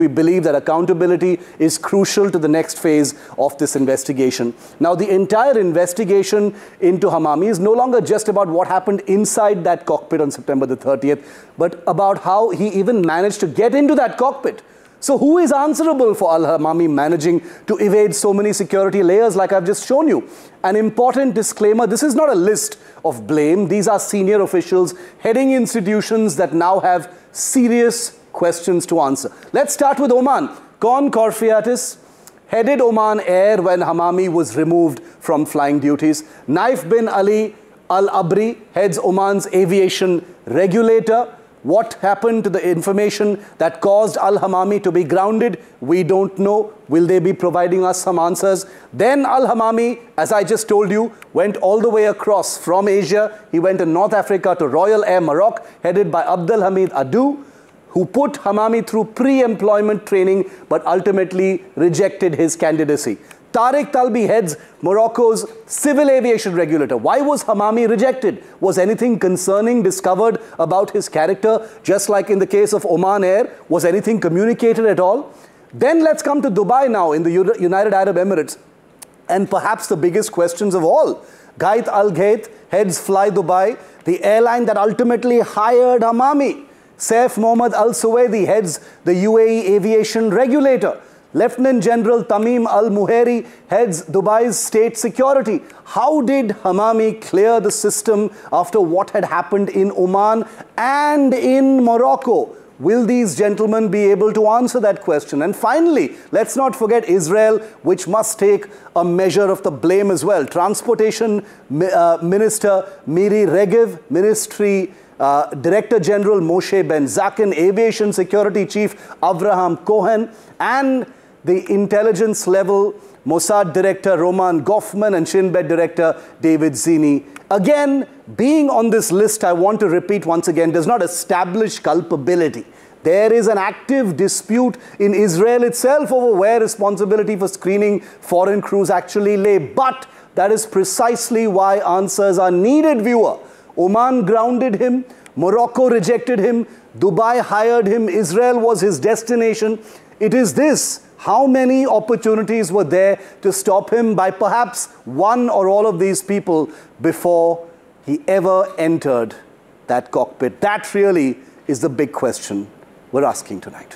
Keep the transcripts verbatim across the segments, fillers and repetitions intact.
We believe that accountability is crucial to the next phase of this investigation. Now, the entire investigation into Hamami is no longer just about what happened inside that cockpit on September the thirtieth, but about how he even managed to get into that cockpit. So who is answerable for Al-Hamami managing to evade so many security layers like I've just shown you? An important disclaimer, this is not a list of blame. These are senior officials heading institutions that now have serious questions to answer. Let's start with Oman. Kon Korfiatis headed Oman Air when Hamami was removed from flying duties. Naif bin Ali Al Abri heads Oman's aviation regulator. What happened to the information that caused Al-Hamami to be grounded? We don't know. Will they be providing us some answers? Then Al-Hamami, as I just told you, went all the way across from Asia. He went to North Africa to Royal Air Maroc, headed by Abdel Hamid Adu, who put Hamami through pre-employment training, but ultimately rejected his candidacy. Tariq Talbi heads Morocco's civil aviation regulator. Why was Hamami rejected? Was anything concerning discovered about his character? Just like in the case of Oman Air, was anything communicated at all? Then let's come to Dubai now in the United Arab Emirates. And perhaps the biggest questions of all. Gait Al Gait heads Fly Dubai, the airline that ultimately hired Hamami. Saif Mohammad Al Suwaidi heads the U A E aviation regulator. Lieutenant General Tamim Al Muhairi heads Dubai's state security. How did Hamami clear the system after what had happened in Oman and in Morocco? Will these gentlemen be able to answer that question? And finally, let's not forget Israel, which must take a measure of the blame as well. Transportation uh, Minister Miri Regev, Ministry Uh, Director General Moshe Ben Zaken, Aviation Security Chief Avraham Cohen, and the intelligence level Mossad Director Roman Goffman and Shin Bet Director David Zini. Again, being on this list, I want to repeat once again, does not establish culpability. There is an active dispute in Israel itself over where responsibility for screening foreign crews actually lay. But that is precisely why answers are needed, viewer. Oman grounded him, Morocco rejected him, Dubai hired him, Israel was his destination. It is this. How many opportunities were there to stop him by perhaps one or all of these people before he ever entered that cockpit? That really is the big question we're asking tonight.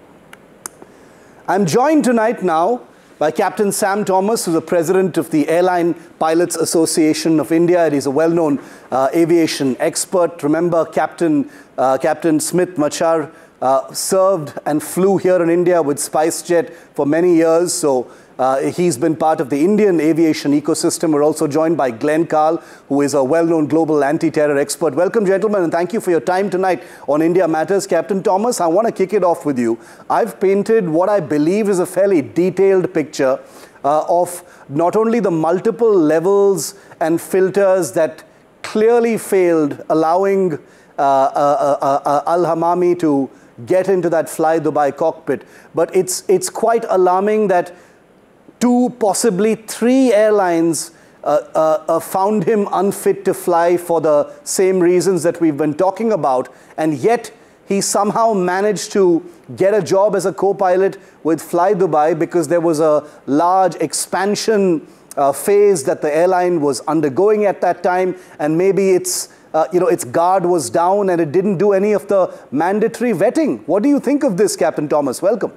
I'm joined tonight now by Captain Sam Thomas, who's the president of the Airline Pilots Association of India. And he's a well-known uh, aviation expert. Remember, Captain, uh, Captain Smith Machar uh, served and flew here in India with SpiceJet for many years. So uh, he's been part of the Indian aviation ecosystem. We're also joined by Glenn Carl, who is a well-known global anti-terror expert. Welcome, gentlemen, and thank you for your time tonight on India Matters. Captain Thomas, I want to kick it off with you. I've painted what I believe is a fairly detailed picture uh, of not only the multiple levels and filters that clearly failed, allowing uh, uh, uh, uh, Al-Hamami to get into that Fly Dubai cockpit, but it's, it's quite alarming that two, possibly three airlines uh, uh, uh, found him unfit to fly for the same reasons that we've been talking about, and yet he somehow managed to get a job as a co-pilot with Fly Dubai because there was a large expansion uh, phase that the airline was undergoing at that time, and maybe it's, uh, you know, its guard was down and it didn't do any of the mandatory vetting. What do you think of this, Captain Thomas? Welcome.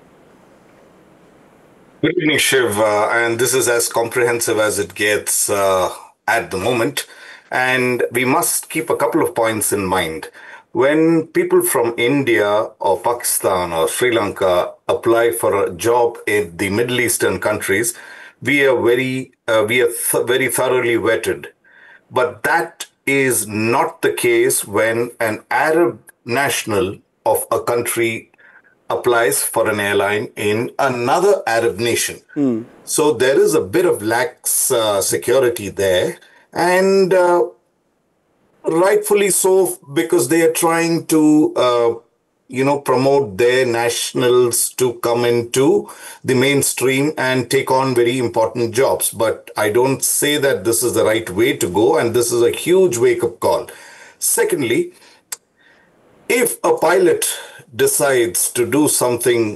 Good evening, Shiv, uh, and this is as comprehensive as it gets uh, at the moment. And we must keep a couple of points in mind. When people from India or Pakistan or Sri Lanka apply for a job in the Middle Eastern countries, we are very, uh, we are th very thoroughly vetted. But that is not the case when an Arab national of a country applies for an airline in another Arab nation. Mm. So there is a bit of lax uh, security there, and uh, rightfully so, because they are trying to, uh, you know, promote their nationals to come into the mainstream and take on very important jobs. But I don't say that this is the right way to go, and this is a huge wake-up call. Secondly, if a pilot decides to do something